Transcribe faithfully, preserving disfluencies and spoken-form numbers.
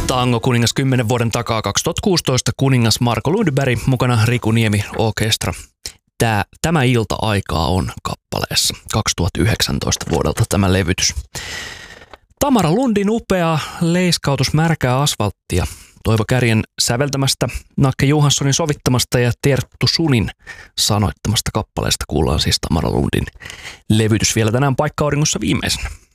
Tango kuningas kymmenen vuoden takaa kaksituhattakuusitoista kuningas Marko Lundberg, mukana Riku Niemi Orkestra. Tää, tämä ilta-aikaa on kappaleessa kaksituhattayhdeksäntoista vuodelta tämä levytys. Tamara Lundin upea leiskautus märkää asfalttia. Toivo Kärjen säveltämästä, Nakke Johanssonin sovittamasta ja Terttu Sunin sanoittamasta kappaleesta kuullaan siis Tamara Lundin levytys vielä tänään Paikka-auringossa viimeisenä.